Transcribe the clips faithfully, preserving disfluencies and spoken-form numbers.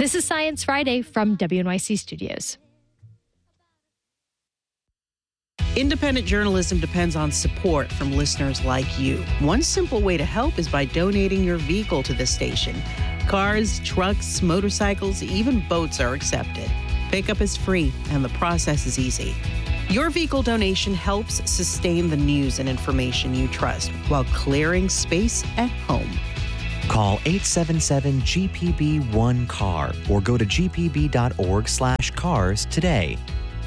This is Science Friday from W N Y C Studios. Independent journalism depends on support from listeners like you. One simple way to help is by donating your vehicle to this station. Cars, trucks, motorcycles, even boats are accepted. Pickup is free, and the process is easy. Your vehicle donation helps sustain the news and information you trust while clearing space at home. Call eight seven seven G P B one C A R or go to g p b dot org slash cars today.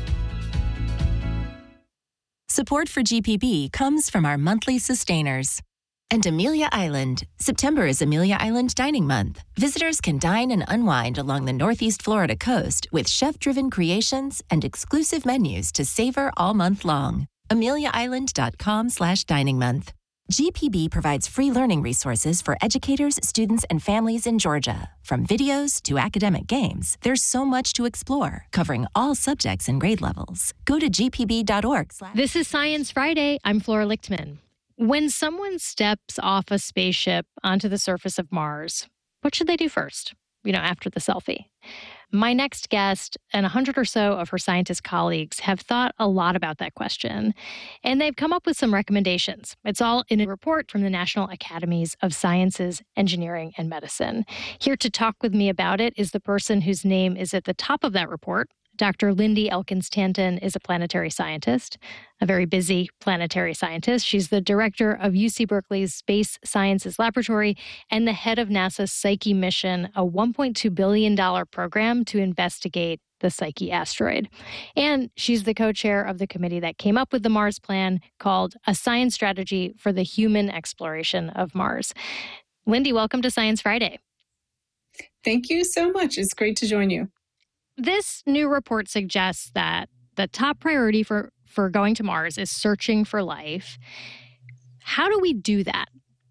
Support for G P B comes from our monthly sustainers. And Amelia Island. September is Amelia Island Dining Month. Visitors can dine and unwind along the Northeast Florida coast with chef-driven creations and exclusive menus to savor all month long. amelia island dot com slash dining month. G P B provides free learning resources for educators, students, and families in Georgia. From videos to academic games, there's so much to explore, covering all subjects and grade levels. Go to g p b dot org. This is Science Friday. I'm Flora Lichtman. When someone steps off a spaceship onto the surface of Mars, what should they do first? You know, after the selfie. My next guest and a hundred or so of her scientist colleagues have thought a lot about that question, and they've come up with some recommendations. It's all in a report from the National Academies of Sciences, Engineering, and Medicine. Here to talk with me about it is the person whose name is at the top of that report. Doctor Lindy Elkins-Tanton is a planetary scientist, a very busy planetary scientist. She's the director of U C Berkeley's Space Sciences Laboratory and the head of NASA's Psyche mission, a one point two billion dollars program to investigate the Psyche asteroid. And she's the co-chair of the committee that came up with the Mars plan called A Science Strategy for the Human Exploration of Mars. Lindy, welcome to Science Friday. Thank you so much. It's great to join you. This new report suggests that the top priority for, for going to Mars is searching for life. How do we do that?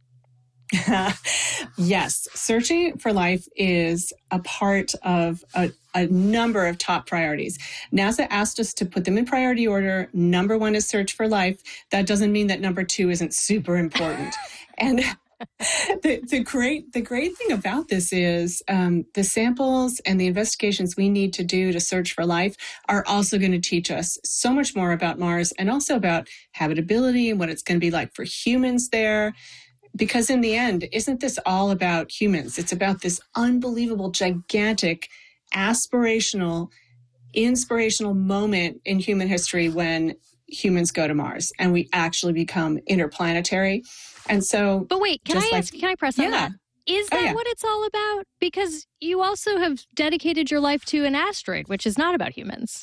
Yes, searching for life is a part of a, a number of top priorities. NASA asked us to put them in priority order. Number one is search for life. That doesn't mean that number two isn't super important. and the, the great the great thing about this is um, the samples and the investigations we need to do to search for life are also going to teach us so much more about Mars and also about habitability and what it's going to be like for humans there. Because in the end, isn't this all about humans? It's about this unbelievable, gigantic, aspirational, inspirational moment in human history when humans go to Mars and we actually become interplanetary. And so, but wait, can I like, ask, can I press on yeah. that? Is that oh, yeah. what it's all about? Because you also have dedicated your life to an asteroid, which is not about humans.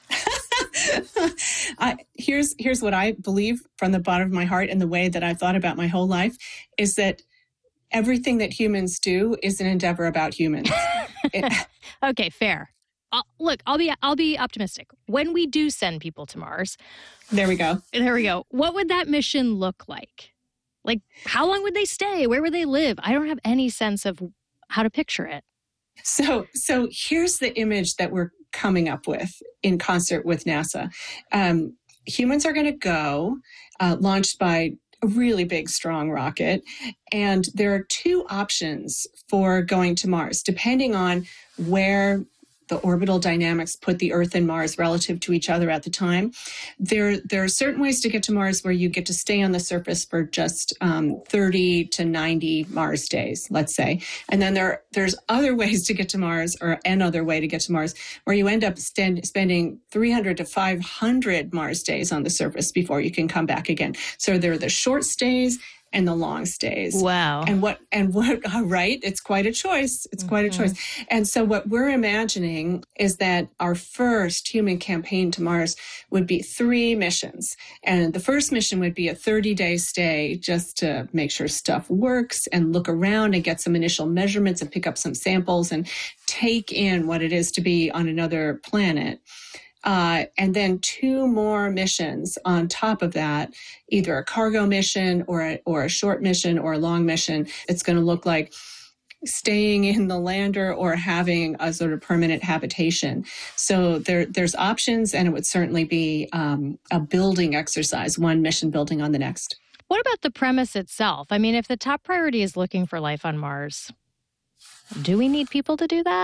I, here's here's what I believe from the bottom of my heart and the way that I've thought about my whole life is that everything that humans do is an endeavor about humans. it, okay, fair. I'll, look, I'll be I'll be optimistic. When we do send people to Mars, there we go. There we go. What would that mission look like? Like, how long would they stay? Where would they live? I don't have any sense of how to picture it. So, so here's the image that we're coming up with in concert with NASA. Um, humans are going to go, uh, launched by a really big, strong rocket. And there are two options for going to Mars, depending on where the orbital dynamics put the Earth and Mars relative to each other at the time. There, there are certain ways to get to Mars where you get to stay on the surface for just um, thirty to ninety Mars days, let's say. And then there, there's other ways to get to Mars, or another way to get to Mars, where you end up stand, spending three hundred to five hundred Mars days on the surface before you can come back again. So there are the short stays and the long stays. Wow. And what, and what, right? It's quite a choice. It's mm-hmm. quite a choice. And so what we're imagining is that our first human campaign to Mars would be three missions. And the first mission would be a thirty day stay just to make sure stuff works and look around and get some initial measurements and pick up some samples and take in what it is to be on another planet. Uh, and then two more missions on top of that, either a cargo mission or a, or a short mission or a long mission. It's going to look like staying in the lander or having a sort of permanent habitation. So there, there's options, and it would certainly be um, a building exercise, one mission building on the next. What about the premise itself? I mean, if the top priority is looking for life on Mars, do we need people to do that?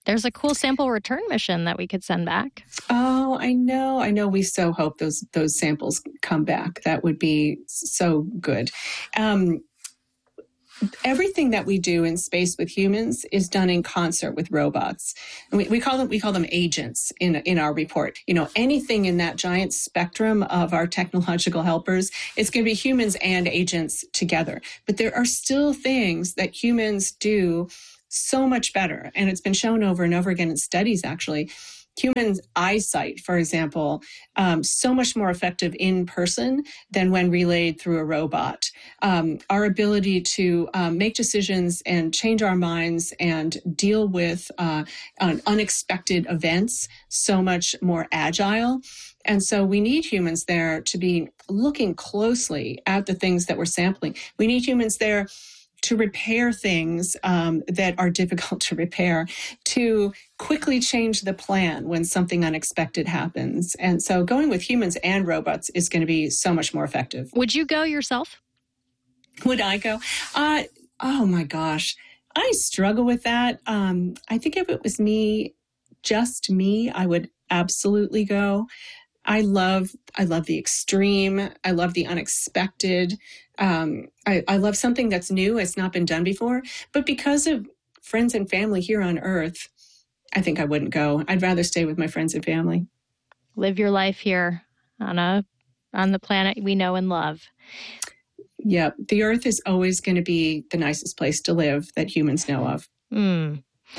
There's a cool sample return mission that we could send back. Oh, I know. I know. We so hope those those samples come back. That would be so good. Um, everything that we do in space with humans is done in concert with robots. And we, we call them we call them agents in in our report. You know, anything in that giant spectrum of our technological helpers, it's going to be humans and agents together. But there are still things that humans do so much better. And it's been shown over and over again in studies, actually. Human eyesight, for example, um, so much more effective in person than when relayed through a robot. Um, our ability to um, make decisions and change our minds and deal with uh, unexpected events, so much more agile. And so we need humans there to be looking closely at the things that we're sampling. We need humans there to repair things um, that are difficult to repair, to quickly change the plan when something unexpected happens. And so going with humans and robots is going to be so much more effective. Would you go yourself? Would I go? Uh, oh my gosh. I struggle with that. Um, I think if it was me, just me, I would absolutely go. I love, I love the extreme. I love the unexpected. Um, I, I love something that's new. It's not been done before. But because of friends and family here on Earth, I think I wouldn't go. I'd rather stay with my friends and family. Live your life here on a on the planet we know and love. Yeah, the Earth is always going to be the nicest place to live that humans know of. Mm.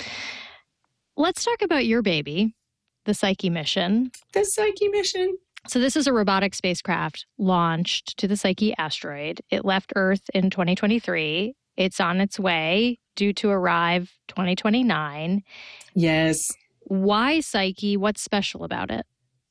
Let's talk about your baby, the Psyche mission. The Psyche mission. So this is a robotic spacecraft launched to the Psyche asteroid. It left Earth in twenty twenty-three. It's on its way, due to arrive twenty twenty-nine. Yes. Why Psyche? What's special about it?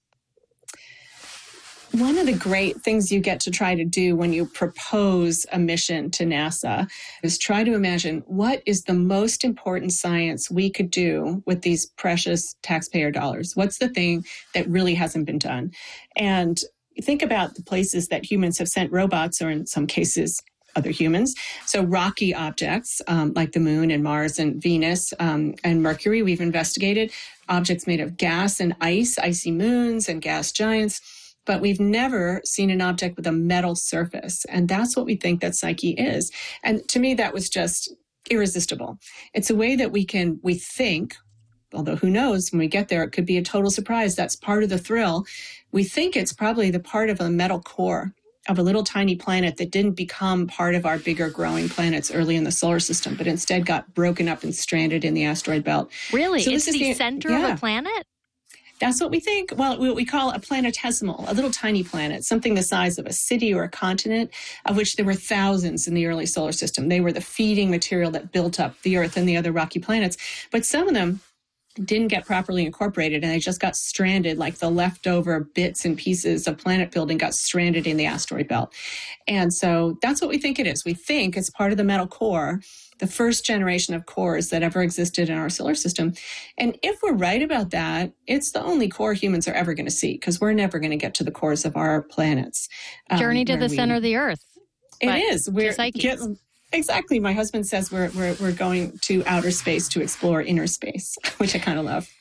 One of the great things you get to try to do when you propose a mission to NASA is try to imagine what is the most important science we could do with these precious taxpayer dollars. What's the thing that really hasn't been done? And think about the places that humans have sent robots, or in some cases, other humans. So rocky objects um, like the moon and Mars and Venus um, and Mercury, we've investigated objects made of gas and ice, icy moons and gas giants. But we've never seen an object with a metal surface. And that's what we think that Psyche is. And to me, that was just irresistible. It's a way that we can, we think, although who knows, when we get there, it could be a total surprise. That's part of the thrill. We think it's probably the part of a metal core of a little tiny planet that didn't become part of our bigger growing planets early in the solar system, but instead got broken up and stranded in the asteroid belt. Really? So it's the, the center yeah. of a planet? That's what we think. Well, what we call a planetesimal, a little tiny planet, something the size of a city or a continent, of which there were thousands in the early solar system. They were the feeding material that built up the Earth and the other rocky planets. But some of them didn't get properly incorporated, and they just got stranded, like the leftover bits and pieces of planet building got stranded in the asteroid belt. And so that's what we think it is. We think it's part of the metal core, the first generation of cores that ever existed in our solar system. And if we're right about that, it's the only core humans are ever going to see, because we're never going to get to the cores of our planets. Um, Journey to the we, center of the Earth. It is. We're Psyche. Get, exactly. My husband says we're, we're, we're going to outer space to explore inner space, which I kind of love.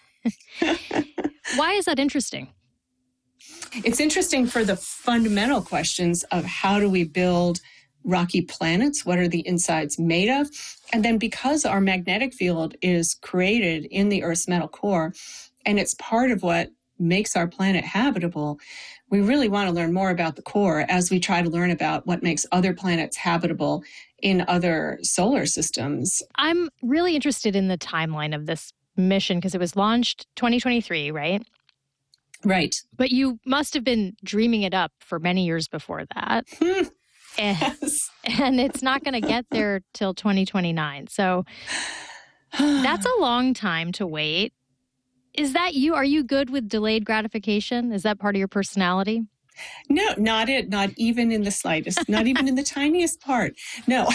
Why is that interesting? It's interesting for the fundamental questions of how do we build rocky planets? What are the insides made of? And then because our magnetic field is created in the Earth's metal core, and it's part of what makes our planet habitable, we really want to learn more about the core as we try to learn about what makes other planets habitable in other solar systems. I'm really interested in the timeline of this mission because it was launched twenty twenty-three, right? Right. But you must have been dreaming it up for many years before that. Hmm. And, Yes. and it's not going to get there till twenty twenty-nine. So that's a long time to wait. Is that you? Are you good with delayed gratification? Is that part of your personality? No, not it. Not even in the slightest. Not even in the tiniest part. No.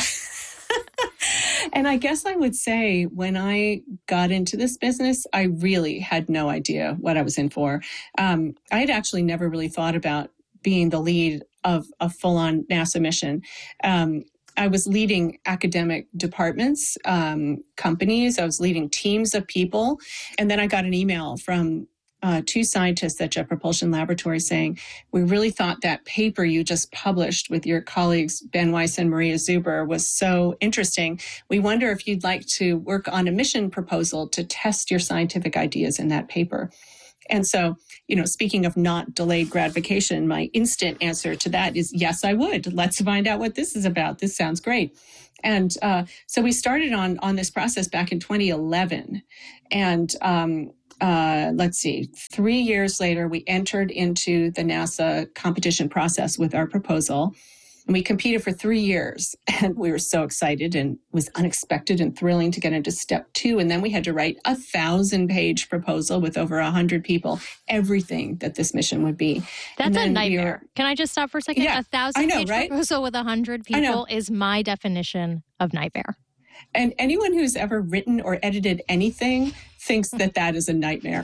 And I guess I would say when I got into this business, I really had no idea what I was in for. Um, I had actually never really thought about being the lead of a full-on NASA mission. Um, I was leading academic departments, um, companies. I was leading teams of people. And then I got an email from uh, two scientists at Jet Propulsion Laboratory saying, we really thought that paper you just published with your colleagues, Ben Weiss and Maria Zuber, was so interesting. We wonder if you'd like to work on a mission proposal to test your scientific ideas in that paper. And so, you know, speaking of not delayed gratification, my instant answer to that is, yes, I would. Let's find out what this is about. This sounds great. And uh, so we started on, on this process back in twenty eleven. And um, uh, let's see, three years later, we entered into the NASA competition process with our proposal. And we competed for three years, and we were so excited, and it was unexpected and thrilling to get into step two. And then we had to write a thousand page proposal with over a hundred people, everything that this mission would be. That's a nightmare. We Can I just stop for a second? Yeah, a thousand I know, page right? proposal with a hundred people is my definition of nightmare. And anyone who's ever written or edited anything thinks that that is a nightmare.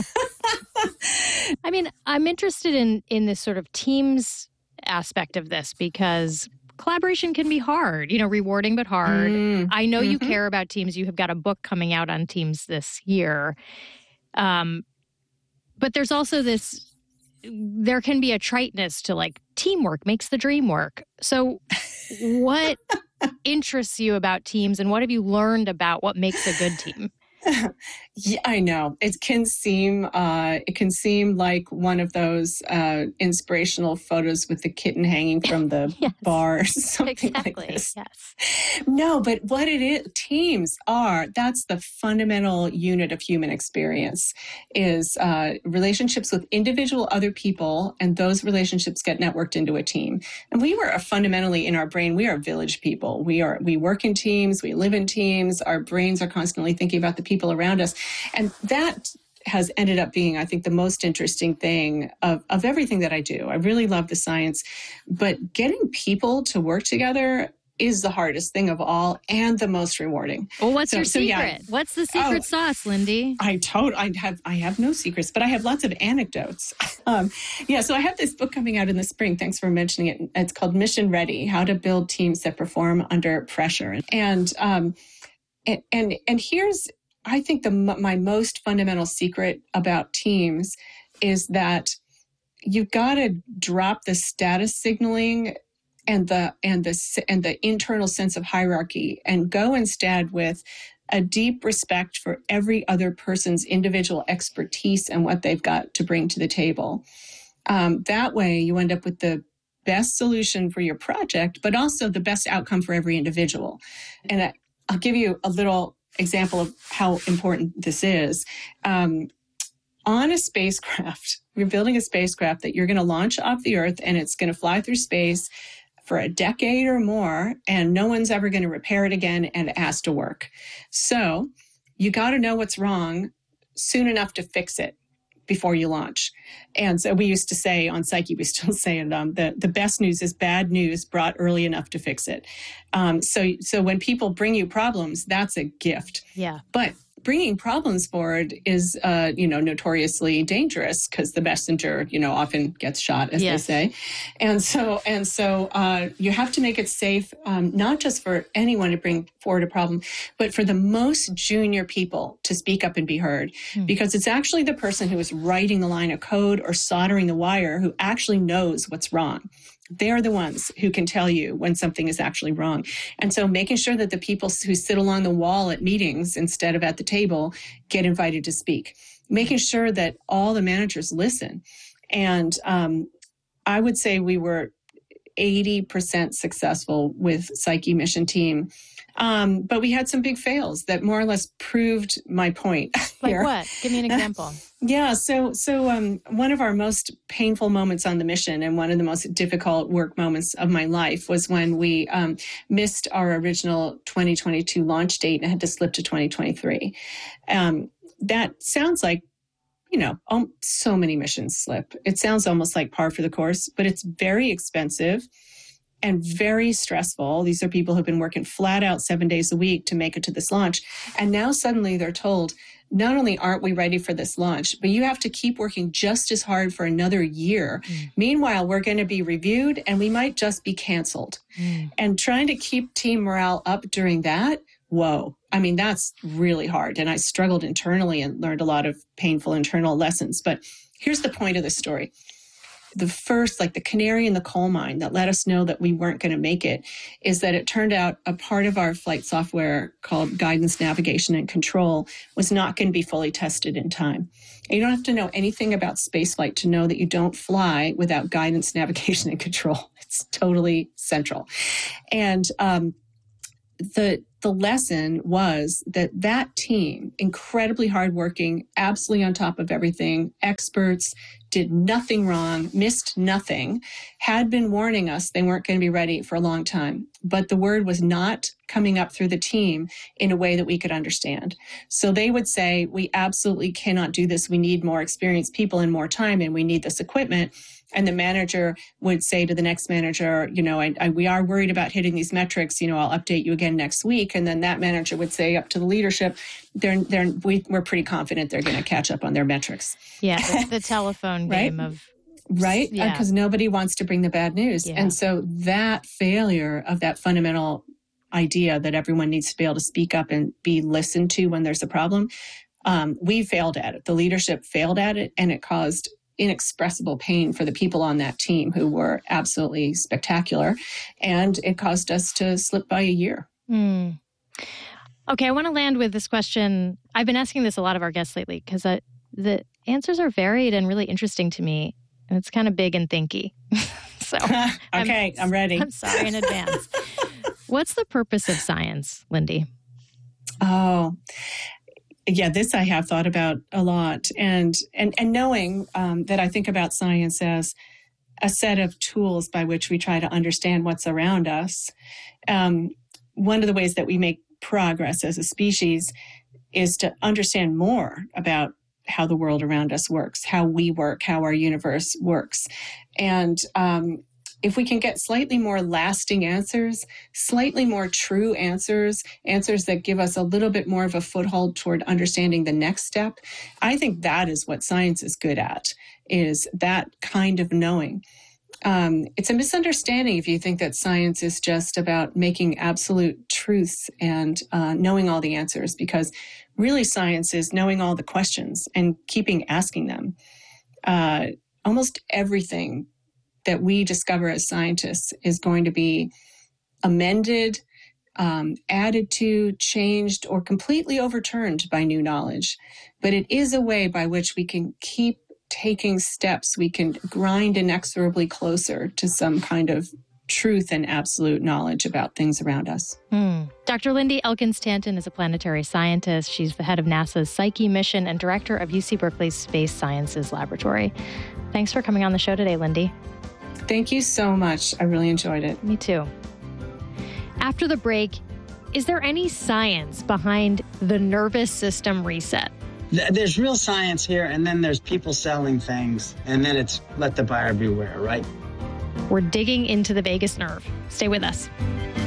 I mean, I'm interested in in this sort of teams aspect of this because collaboration can be hard, you know, rewarding but hard. Mm, I know mm-hmm. you care about teams. You have got a book coming out on teams this year. Um, but there's also this, there can be a triteness to like teamwork makes the dream work. So what interests you about teams and what have you learned about what makes a good team? Yeah, I know. It can seem uh, it can seem like one of those uh, inspirational photos with the kitten hanging from the yes, bar or something exactly, like this. Yes. No, but what it is, teams are, that's the fundamental unit of human experience, is uh, relationships with individual other people, and those relationships get networked into a team. And we were fundamentally, in our brain, we are village people. We are we work in teams, we live in teams, our brains are constantly thinking about the people around us. And that has ended up being, I think, the most interesting thing of, of everything that I do. I really love the science, but getting people to work together is the hardest thing of all and the most rewarding. Well, what's so, your so, secret? yeah. What's the secret Oh, sauce, Lindy? I told I have I have no secrets, but I have lots of anecdotes. Um, yeah, so I have this book coming out in the spring. Thanks for mentioning it. It's called Mission Ready: How to Build Teams That Perform Under Pressure. And um, and and, and here's, I think, the my most fundamental secret about teams is that you've got to drop the status signaling and the and the and the internal sense of hierarchy and go instead with a deep respect for every other person's individual expertise and what they've got to bring to the table. Um, that way, you end up with the best solution for your project, but also the best outcome for every individual. And I, I'll give you a little example of how important this is. Um, on a spacecraft, we're building a spacecraft that you're going to launch off the Earth, and it's going to fly through space for a decade or more, and no one's ever going to repair it again, and it has to work. So you got to know what's wrong soon enough to fix it before you launch. And so we used to say on Psyche, we still say it, um, the, the best news is bad news brought early enough to fix it. Um, so, so when people bring you problems, that's a gift. Yeah. But bringing problems forward is, uh, you know, notoriously dangerous because the messenger, you know, often gets shot, as yes. they say. And so, and so uh, you have to make it safe, um, not just for anyone to bring forward a problem, but for the most junior people to speak up and be heard, hmm. because it's actually the person who is writing the line of code or soldering the wire who actually knows what's wrong. They're the ones who can tell you when something is actually wrong. And so making sure that the people who sit along the wall at meetings instead of at the table get invited to speak. Making sure that all the managers listen. And um, I would say we were eighty percent successful with Psyche Mission Team. Um, but we had some big fails that more or less proved my point. Like here. what? Give me an example. Yeah, so so um, one of our most painful moments on the mission and one of the most difficult work moments of my life was when we um, missed our original twenty twenty-two launch date and had to slip to twenty twenty-three. Um, that sounds like, you know, um, so many missions slip. It sounds almost like par for the course, but it's very expensive. and very stressful. These are people who've been working flat out seven days a week to make it to this launch. And now suddenly they're told, not only aren't we ready for this launch, but you have to keep working just as hard for another year. Mm. Meanwhile, we're going to be reviewed and we might just be canceled. Mm. And trying to keep team morale up during that, whoa. I mean, that's really hard. And I struggled internally and learned a lot of painful internal lessons. But here's the point of the story. The first, like the canary in the coal mine that let us know that we weren't going to make it is that it turned out a part of our flight software called guidance, navigation, and control was not going to be fully tested in time. And you don't have to know anything about spaceflight to know that you don't fly without guidance, navigation, and control. It's totally central. And um, the the lesson was that that team, incredibly hardworking, absolutely on top of everything, experts, did nothing wrong, missed nothing, had been warning us they weren't going to be ready for a long time. But the word was not coming up through the team in a way that we could understand. So they would say, we absolutely cannot do this. We need more experienced people and more time, and we need this equipment. And the manager would say to the next manager, you know, I, I, we are worried about hitting these metrics. You know, I'll update you again next week. And then that manager would say up to the leadership, they're, they're, we, we're pretty confident they're going to catch up on their metrics. Yeah, the, the telephone game right? of... Right? Because yeah. nobody wants to bring the bad news. Yeah. And so that failure of that fundamental idea that everyone needs to be able to speak up and be listened to when there's a problem, um, we failed at it. The leadership failed at it, and it caused inexpressible pain for the people on that team who were absolutely spectacular. And it caused us to slip by a year. Mm. Okay, I want to land with this question. I've been asking this a lot of our guests lately because the answers are varied and really interesting to me. And it's kind of big and thinky. so Okay, I'm, I'm ready. I'm sorry in advance. What's the purpose of science, Lindy? Oh, yeah, this I have thought about a lot. And and, and knowing um, that I think about science as a set of tools by which we try to understand what's around us. Um, one of the ways that we make progress as a species is to understand more about how the world around us works, how we work, how our universe works. And um, if we can get slightly more lasting answers, slightly more true answers, answers that give us a little bit more of a foothold toward understanding the next step, I think that is what science is good at, is that kind of knowing. Um, it's a misunderstanding if you think that science is just about making absolute truths and uh, knowing all the answers, because really science is knowing all the questions and keeping asking them. Uh, almost everything that we discover as scientists is going to be amended, um, added to, changed, or completely overturned by new knowledge. But it is a way by which we can keep taking steps. We can grind inexorably closer to some kind of truth and absolute knowledge about things around us. Mm. Doctor Lindy Elkins-Tanton is a planetary scientist. She's the head of NASA's Psyche mission and director of U C Berkeley's Space Sciences Laboratory. Thanks for coming on the show today, Lindy. Thank you so much. I really enjoyed it. Me too. After the break, is there any science behind the nervous system reset? There's real science here, and then there's people selling things, and then it's let the buyer beware, right? We're digging into the vagus nerve. Stay with us.